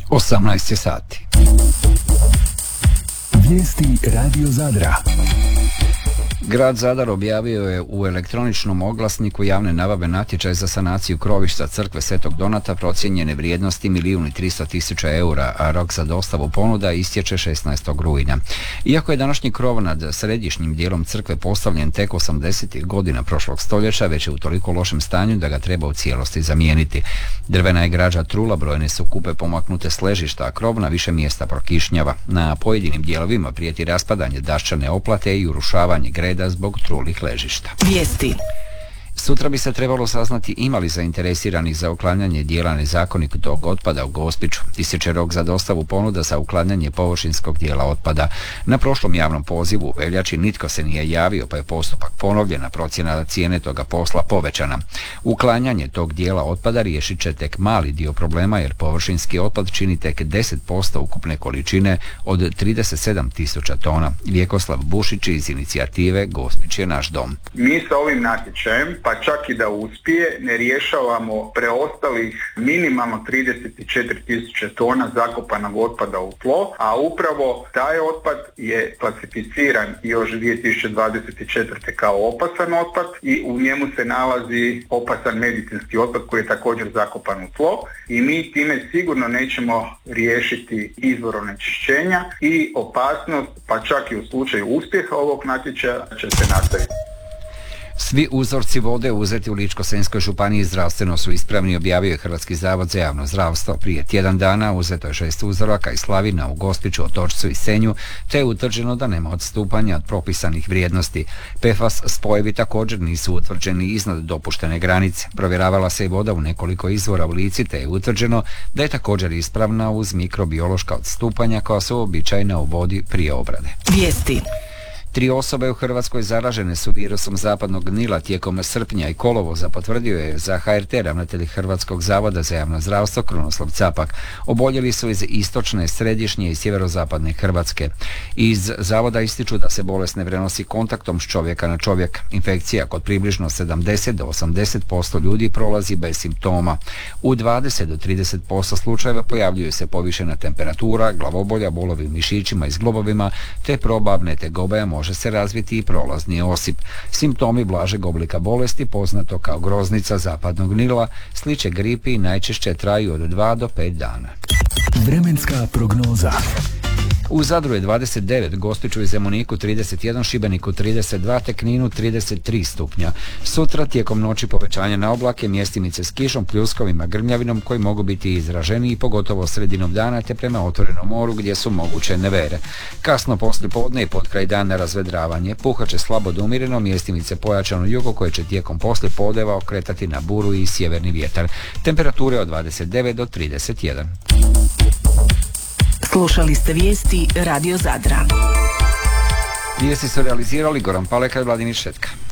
18 sati. Vijesti Radio Zadra. Grad Zadar objavio je u elektroničnom oglasniku javne nabave natječaj za sanaciju krovišta crkve Svetog Donata procijenjene vrijednosti 1.300.000 eura, a rok za dostavu ponuda istječe 16. rujna. Iako je današnji krov nad središnjim dijelom crkve postavljen tek 80. godina prošlog stoljeća, već je u toliko lošem stanju da ga treba u cijelosti zamijeniti. Drvena je građa trula, brojne su kupe pomaknute s ležišta, a krov na više mjesta prokišnjava. Na pojedinim dijelovima prijeti raspadanje daščane oplate i urušavanje greda zbog trulih ležišta. Vijesti. Sutra bi se trebalo saznati ima li zainteresiranih za uklanjanje dijela nezakonitog otpada u Gospiću. Istječe rok za dostavu ponuda za uklanjanje površinskog dijela otpada. Na prošlom javnom pozivu u veljači nitko se nije javio, pa je postupak ponovljen, a procjena cijene toga posla povećana. Uklanjanje tog dijela otpada riješit će tek mali dio problema, jer površinski otpad čini tek 10% ukupne količine od 37.000 tona. Vjekoslav Bušić iz inicijative Gospić je naš dom. Mi sa ovim natječajem, pa čak i da uspije, ne rješavamo preostalih minimalno 34.000 tona zakopanog otpada u tlo, a upravo taj otpad je klasificiran još 2024. kao opasan otpad i u njemu se nalazi opasan medicinski otpad koji je također zakopan u tlo i mi time sigurno nećemo riješiti izvor onečišćenja i opasnost, pa čak i u slučaju uspjeha ovog natječaja će se nastaviti. Svi uzorci vode uzeti u Ličko-senjskoj županiji zdravstveno su ispravni, objavio je Hrvatski zavod za javno zdravstvo. Prije tjedan dana uzeto je 6 uzoraka iz Slavina u Gospiću, Otočcu i Senju, te je utvrđeno da nema odstupanja od propisanih vrijednosti. PFAS spojevi također nisu utvrđeni iznad dopuštene granice. Provjeravala se i voda u nekoliko izvora u Lici, te je utvrđeno da je također ispravna uz mikrobiološka odstupanja koja su uobičajena u vodi prije obrade. Vijesti. 3 osobe u Hrvatskoj zaražene su virusom zapadnog Nila tijekom srpnja i kolovoza, potvrdio je za HRT ravnatelj Hrvatskog zavoda za javno zdravstvo Krunoslav Capak. Oboljeli su iz istočne, središnje i sjeverozapadne Hrvatske. Iz zavoda ističu da se bolest ne prenosi kontaktom s čovjeka na čovjek. Infekcija kod približno 70 do 80% ljudi prolazi bez simptoma. U 20 do 30% slučajeva pojavljuje se povišena temperatura, glavobolja, bolovi u mišićima i zglobovima, te probavne tegobe, može se razviti i prolazni osip. Simptomi blažeg oblika bolesti, poznato kao groznica zapadnog Nila, sliče gripi i najčešće traju od 2 do 5 dana. Vremenska prognoza. U Zadru je 29, Gospiću i Zemuniku 31, Šibeniku 32, te Kninu 33 stupnja. Sutra tijekom noći povećanje na oblake, mjestimice s kišom, pljuskovima, grmljavinom koji mogu biti izraženiji pogotovo sredinom dana te prema otvorenom moru gdje su moguće nevere. Kasno poslije podne i pod kraj dana razvedravanje, puhaće slabo do umjereno, mjestimice pojačano jugo koje će tijekom poslije podneva okretati na buru i sjeverni vjetar. Temperature od 29 do 31. Slušali ste vijesti Radio Zadra. Vijesti su realizirali Goran Paleka i Vladimir Šetka.